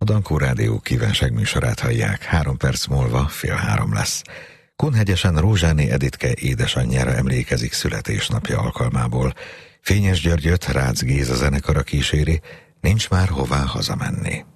A Dankó Rádió kívánságműsorát hallják, 3 perc múlva 2:30 lesz. Kunhegyesen Rózsáné Editke édesanyjára emlékezik születésnapja alkalmából. Fényes Györgyöt Rácz Géza zenekara kíséri, nincs már hová hazamenni.